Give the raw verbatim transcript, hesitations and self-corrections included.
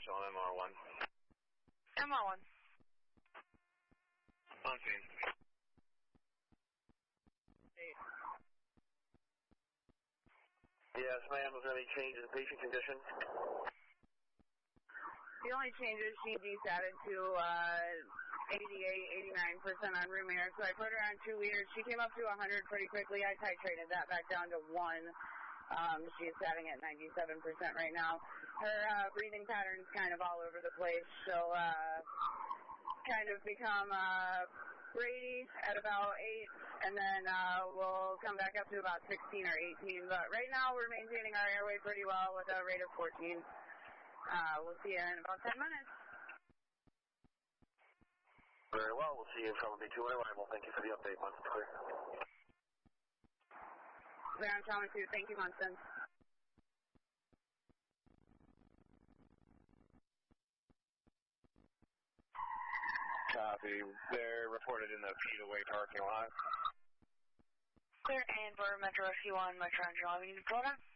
on M R one. M R one. On scene. Eight. Yes, ma'am. Was there any change in patient condition? The only change is she desatted to uh, eighty-eight, eighty-nine percent on room air, so I put her on two liters. She came up to one hundred pretty quickly. I titrated that back down to one. Um, she's sitting at ninety-seven percent right now. Her uh, breathing pattern's kind of all over the place. She'll uh, kind of become uh, Brady at about eight, and then uh, we'll come back up to about sixteen or eighteen. But right now we're maintaining our airway pretty well with a rate of fourteen. Uh, we'll see you in about ten minutes. Very well. We'll see you from B two on arrival. Thank you for the update, Munson. Clear. Clear on Trauma two. Thank you, Munson. Copy. They're reported in the Peterway parking lot. Clear and for Metro S C one, Metro Angel Avenue, Florida.